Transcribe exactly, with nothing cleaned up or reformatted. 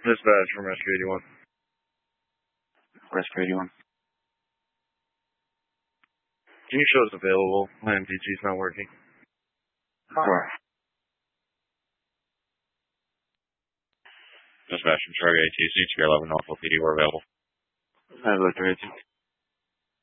Dispatch from Rescue eighty-one. Rescue eighty-one. Can you show us available? My M P G's not working. Sure. Dispatch from Charlie A T C, Tier eleven, Norfolk P D, we're available. I have a